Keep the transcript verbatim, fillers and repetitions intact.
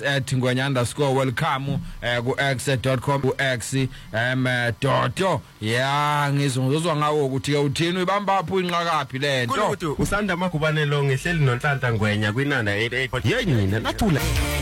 x at ngwenya underscore welcome eh ku x dot com ku x em dodo ya ngizozwa ngawo ukuthi ke uthini uyibamba phu inqakapi lento kulo usanda makubanelo ngehleli nonhlanhla ngwenya kwinanda eighty-eight yenina nathula